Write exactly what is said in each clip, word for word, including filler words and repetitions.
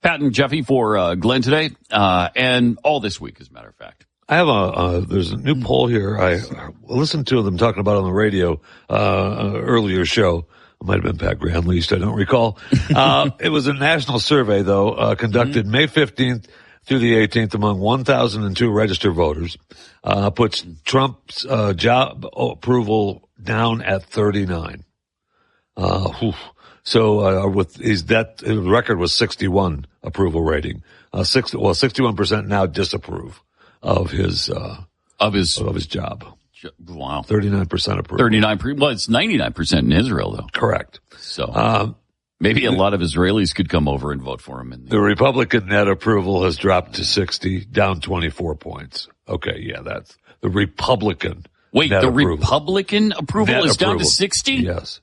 Pat and Jeffy for uh, Glenn today, uh, and all this week, as a matter of fact. I have a, uh, there's a new poll here. I listened to them talking about it on the radio, uh, earlier show. It might have been Pat Graham Least, I don't recall. Uh, it was a national survey, though, uh, conducted mm-hmm. May fifteenth through the eighteenth among one thousand two registered voters, uh, puts Trump's, uh, job approval down at thirty-nine. Uh, whew. So, uh, with his that his record was sixty-one approval rating. Uh, six, well, sixty-one percent now disapprove of his, uh, of his, of his job. Wow. thirty-nine percent approval. thirty-nine percent. Well, it's ninety-nine percent in Israel, though. Correct. So, um, maybe a lot of Israelis could come over and vote for him. In the, the Republican net approval has dropped to sixty, down twenty-four points. Okay. Yeah, that's the Republican. Wait, net the approval. Republican approval net is approval. down to sixty? Yes.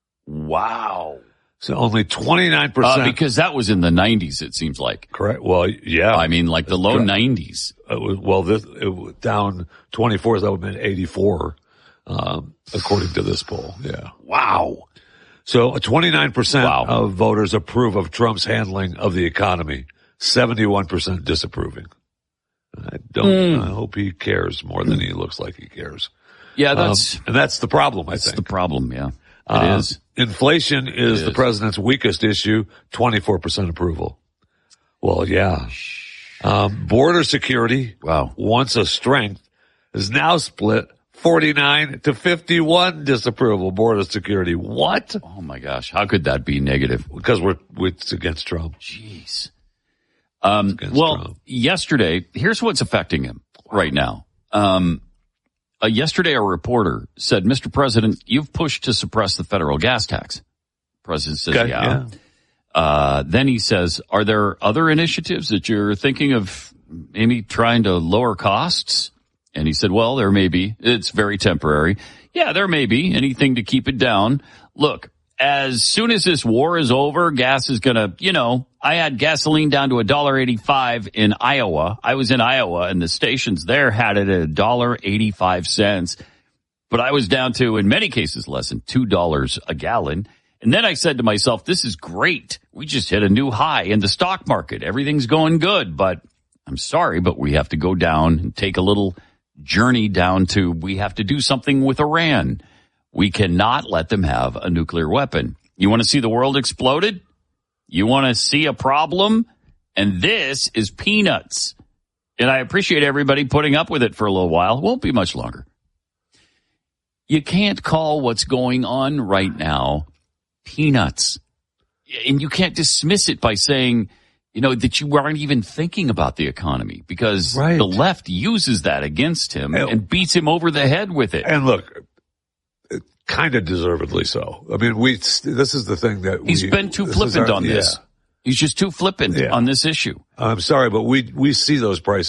Wow. So only twenty-nine percent. Uh, because that was in the nineties, it seems like. Correct. Well, yeah. I mean, like the low nineties. It was, well, this, it was down twenty-four, so that would have been eighty-four, um, according to this poll. Yeah. Wow. So twenty-nine percent wow. of voters approve of Trump's handling of the economy, seventy-one percent disapproving. I don't, mm. I hope he cares more than he looks like he cares. Yeah, that's, um, and that's the problem, I that's think. That's the problem, yeah. It uh, is. Inflation is, is the president's weakest issue, twenty-four percent approval. Well, yeah. Um, border security, wow. once a strength, is now split forty-nine to fifty-one disapproval. Border security. What? Oh my gosh. How could that be negative? Because we're, we're it's against Trump. Jeez. Um, well, Trump. yesterday, here's what's affecting him right now. Um, Uh, yesterday, a reporter said, Mister President, you've pushed to suppress the federal gas tax. The president says, okay, yeah. yeah. Uh, then he says, are there other initiatives that you're thinking of maybe trying to lower costs? And he said, well, there may be. It's very temporary. Yeah, there may be anything to keep it down. Look, as soon as this war is over, gas is going to, you know, I had gasoline down to one dollar eighty-five in Iowa. I was in Iowa and the stations there had it at one dollar eighty-five. But I was down to, in many cases, less than two dollars a gallon. And then I said to myself, this is great. We just hit a new high in the stock market. Everything's going good. But I'm sorry, but we have to go down and take a little journey down to, we have to do something with Iran. We cannot let them have a nuclear weapon. You want to see the world exploded? You want to see a problem? And this is peanuts. And I appreciate everybody putting up with it for a little while. It won't be much longer. You can't call what's going on right now peanuts. And you can't dismiss it by saying, you know, that you aren't even thinking about the economy, because right. the left uses that against him and, and beats him over the head with it. And look, kind of deservedly so. I mean, we, this is the thing that we, he's been too flippant our, on this. Yeah. He's just too flippant yeah. on this issue. I'm sorry, but we, we see those prices.